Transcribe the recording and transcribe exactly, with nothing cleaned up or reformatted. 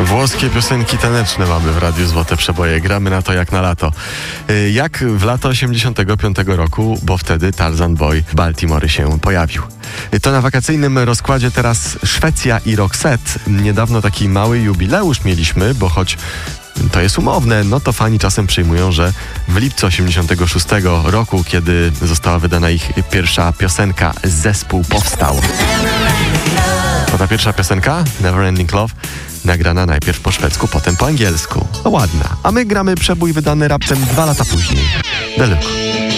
Włoskie piosenki taneczne mamy w Radiu Złote Przeboje. Gramy na to jak na lato. Jak w lato osiemdziesiątego piątego roku, bo wtedy Tarzan Boy w Baltimore się pojawił. To na wakacyjnym rozkładzie teraz Szwecja i Roxette. Niedawno taki mały jubileusz mieliśmy, bo choć to jest umowne, no to fani czasem przyjmują, że w lipcu osiemdziesiątego szóstego roku, kiedy została wydana ich pierwsza piosenka, zespół powstał. To ta pierwsza piosenka, Never Ending Love, nagrana najpierw po szwedzku, potem po angielsku. No ładna. A my gramy przebój wydany raptem dwa lata później. The Look.